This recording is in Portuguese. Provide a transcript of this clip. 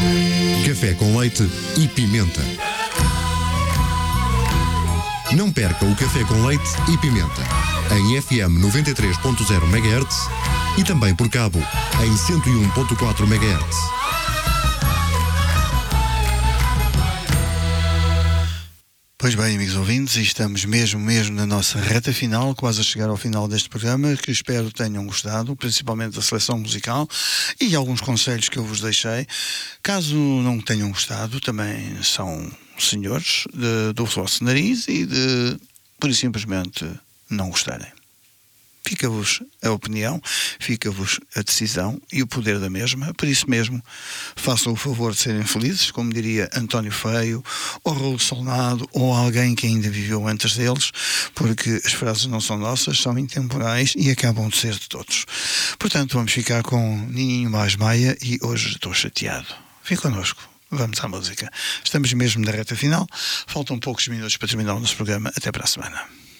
Café com leite e pimenta. Não perca o Café com leite e pimenta em FM 93.0 MHz e também por cabo em 101.4 MHz. Pois bem, amigos ouvintes, estamos mesmo na nossa reta final, quase a chegar ao final deste programa, que espero tenham gostado, principalmente da seleção musical e alguns conselhos que eu vos deixei. Caso não tenham gostado, também são senhores do vosso nariz e de, por e simplesmente, não gostarem. Fica-vos a opinião, fica-vos a decisão e o poder da mesma. Por isso mesmo, façam o favor de serem felizes, como diria António Feio, ou Raul Solnado, ou alguém que ainda viveu antes deles, porque as frases não são nossas, são intemporais e acabam de ser de todos. Portanto, vamos ficar com Nininho Mais Maia e Hoje Estou Chateado. Fique connosco. Vamos à música. Estamos mesmo na reta final. Faltam poucos minutos para terminar o nosso programa. Até para a semana.